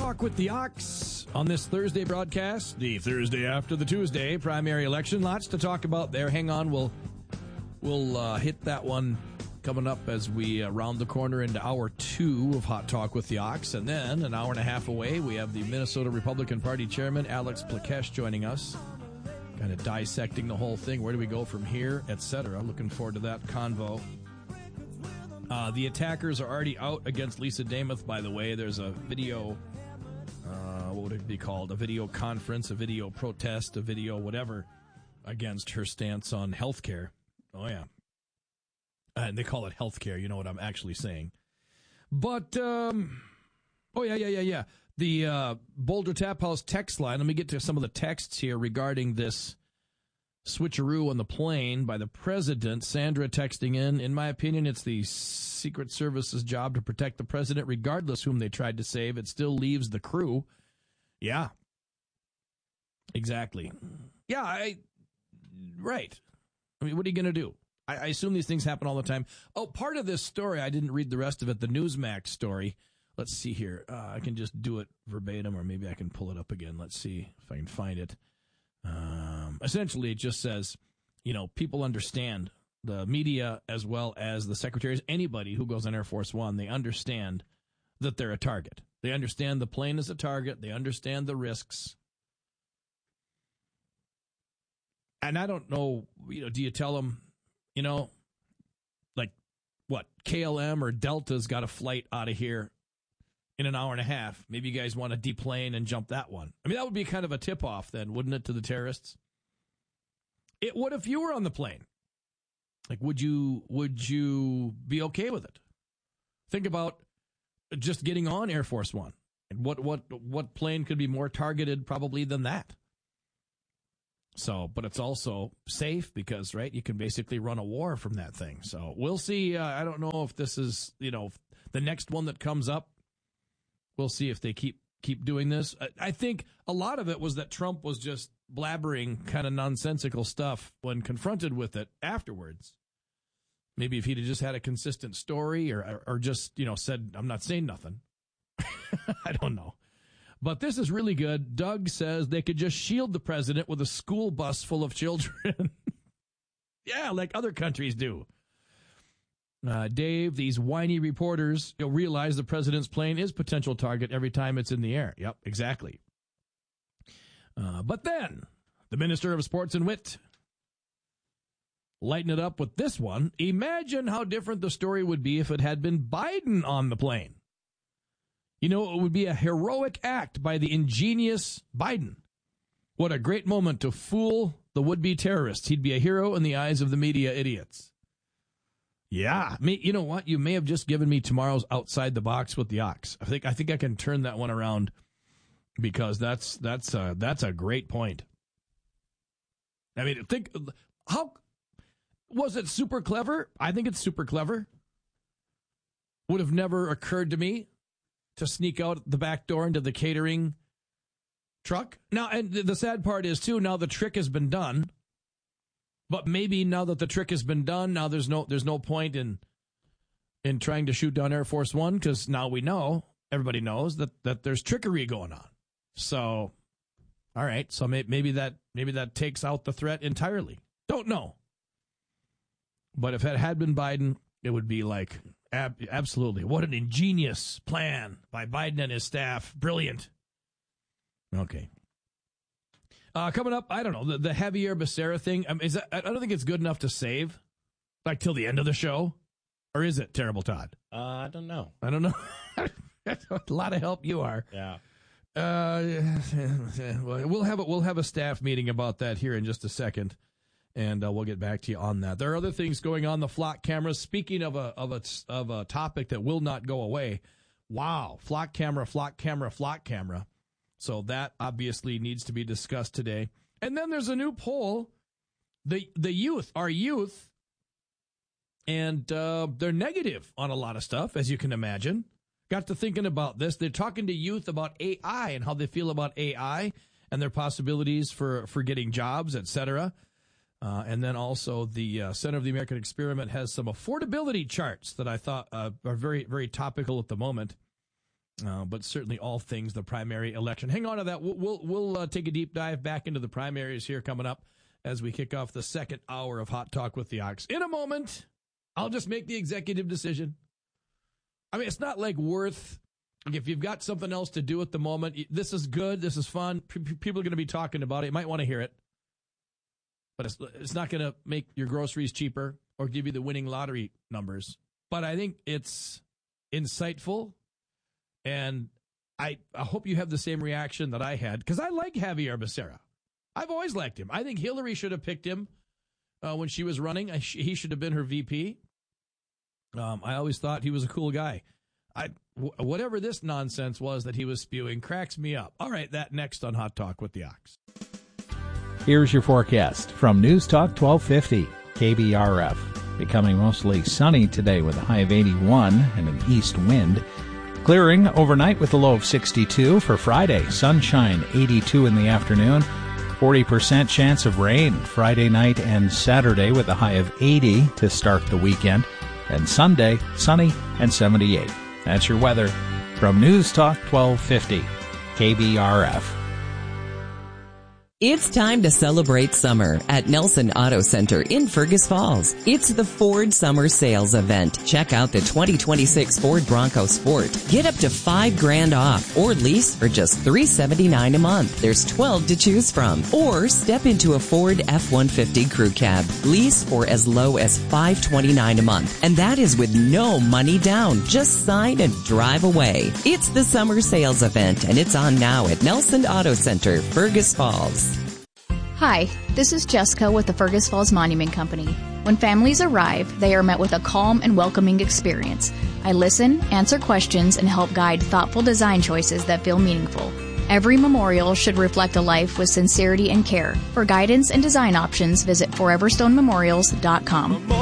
Talk with the Ox on this Thursday broadcast, the Thursday after the Tuesday primary election. Lots to talk about there. Hang on, we'll hit that one coming up as we round the corner into hour 2 of Hot Talk with the Ox. And then an hour and a half away, we have the Minnesota Republican Party Chairman, Alex Plekesh, joining us, kind of dissecting the whole thing. Where do we go from here, etc. Looking forward to that convo. The attackers are already out against Lisa Demuth, by the way. There's a video, what would it be called? A video conference, a video protest, a video whatever, against her stance on health care. Oh, yeah. And they call it health care. You know what I'm actually saying. But, yeah. The Boulder Tap House text line. Let me get to some of the texts here regarding this switcheroo on the plane by the president. Sandra texting in my opinion, it's the Secret Service's job to protect the president regardless whom they tried to save. It still leaves the crew. Yeah. Exactly. Yeah, right. I mean, what are you going to do? I assume these things happen all the time. Oh, part of this story, I didn't read the rest of it, the Newsmax story. Let's see here. I can just do it verbatim, or maybe I can pull it up again. Let's see if I can find it. Essentially, it just says, people understand, the media as well as the secretaries, anybody who goes on Air Force One, they understand that they're a target. They understand the plane is a target. They understand the risks. And I don't know, do you tell them, like what, KLM or Delta's got a flight out of here in an hour and a half. Maybe you guys want to deplane and jump that one. I mean, that would be kind of a tip-off then, wouldn't it, to the terrorists? What if you were on the plane? Like, would you be okay with it? Think about just getting on Air Force One. And what plane could be more targeted probably than that? So, but it's also safe because, right, you can basically run a war from that thing. So we'll see. I don't know if this is, the next one that comes up. We'll see if they keep doing this. I think a lot of it was that Trump was just blabbering kind of nonsensical stuff when confronted with it afterwards. Maybe if he'd have just had a consistent story or just, said, I'm not saying nothing. I don't know. But this is really good. Doug says they could just shield the president with a school bus full of children. Yeah, like other countries do. Dave, these whiny reporters realize the president's plane is potential target every time it's in the air. Yep, exactly. But then, the Minister of Sports and Wit, lighten it up with this one. Imagine how different the story would be if it had been Biden on the plane. It would be a heroic act by the ingenious Biden. What a great moment to fool the would-be terrorists. He'd be a hero in the eyes of the media idiots. Yeah, you know what? You may have just given me tomorrow's Outside the Box with the Ox. I think I can turn that one around because that's a great point. I mean, how was it super clever? I think it's super clever. Would have never occurred to me to sneak out the back door into the catering truck. Now, and the sad part is too, now the trick has been done. But maybe now that the trick has been done, now there's no point in trying to shoot down Air Force One because now we know, everybody knows that there's trickery going on. So, all right, so maybe that takes out the threat entirely. Don't know. But if it had been Biden, it would be like, absolutely, what an ingenious plan by Biden and his staff. Brilliant. Okay. Coming up, I don't know, the Javier Becerra thing. I don't think it's good enough to save, like, till the end of the show. Or is it, Terrible Todd? I don't know. A lot of help you are. Yeah. We'll have a staff meeting about that here in just a second, and we'll get back to you on that. There are other things going on. The flock cameras. Speaking of a topic that will not go away. Wow, flock camera. So that obviously needs to be discussed today. And then there's a new poll. Our youth, and they're negative on a lot of stuff, as you can imagine. Got to thinking about this. They're talking to youth about AI and how they feel about AI and their possibilities for getting jobs, etc. And then also the Center of the American Experiment has some affordability charts that I thought are very, very topical at the moment. But certainly all things the primary election. Hang on to that. We'll take a deep dive back into the primaries here coming up as we kick off the second hour of Hot Talk with the Ox. In a moment, I'll just make the executive decision. I mean, it's not like worth, if you've got something else to do at the moment, this is good, this is fun, people are going to be talking about it, you might want to hear it, but it's not going to make your groceries cheaper or give you the winning lottery numbers. But I think it's insightful, and I hope you have the same reaction that I had, because I like Javier Becerra. I've always liked him. I think Hillary should have picked him when she was running. He should have been her VP. I always thought he was a cool guy. Whatever this nonsense was that he was spewing cracks me up. All right, that next on Hot Talk with the Ox. Here's your forecast from News Talk 1250, KBRF. Becoming mostly sunny today with a high of 81 and an east wind. Clearing overnight with a low of 62 for Friday. Sunshine 82 in the afternoon. 40% chance of rain Friday night and Saturday with a high of 80 to start the weekend. And Sunday, sunny and 78. That's your weather from News Talk 1250, KBRF. It's time to celebrate summer at Nelson Auto Center in Fergus Falls. It's the Ford Summer Sales Event. Check out the 2026 Ford Bronco Sport. Get up to $5,000 off or lease for just $379 a month. There's 12 to choose from. Or step into a Ford F-150 Crew Cab. Lease for as low as $529 a month. And that is with no money down. Just sign and drive away. It's the Summer Sales Event, and it's on now at Nelson Auto Center, Fergus Falls. Hi, this is Jessica with the Fergus Falls Monument Company. When families arrive, they are met with a calm and welcoming experience. I listen, answer questions, and help guide thoughtful design choices that feel meaningful. Every memorial should reflect a life with sincerity and care. For guidance and design options, visit foreverstonememorials.com.